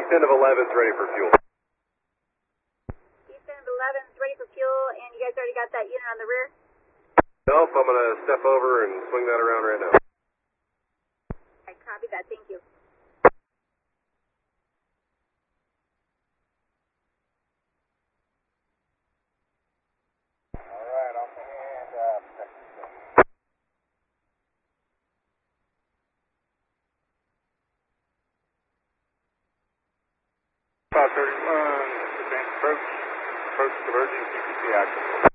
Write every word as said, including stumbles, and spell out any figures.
East end of eleven's ready for fuel. East end of eleven's ready for fuel, and you guys already got that unit on the rear? Nope, I'm going to step over and swing that around right now. I copy that, thank you. Alright, on the hand up. five thirty-one, advanced approach, approach diverging, T P C active.